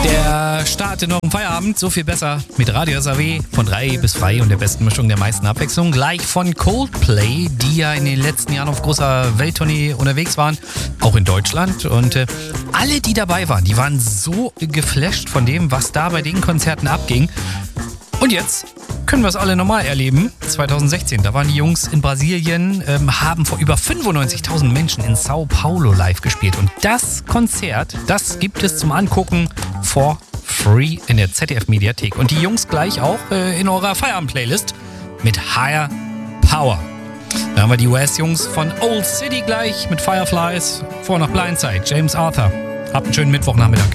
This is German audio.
Der Start in eurem Feierabend, so viel besser mit Radio SAW von 3 bis 3 und der besten Mischung der meisten Abwechslung. Gleich von Coldplay, die ja in den letzten Jahren auf großer Welttournee unterwegs waren, auch in Deutschland. Und alle, die dabei waren, die waren so geflasht von dem, was da bei den Konzerten abging. Und jetzt können wir es alle nochmal erleben. 2016, da waren die Jungs in Brasilien, haben vor über 95.000 Menschen in Sao Paulo live gespielt. Und das Konzert, das gibt es zum Angucken for free in der ZDF-Mediathek. Und die Jungs gleich auch in eurer Feierabend-Playlist mit Higher Power. Da haben wir die US-Jungs von Old City gleich mit Fireflies. Vor noch Blindside, James Arthur. Habt einen schönen Mittwochnachmittag.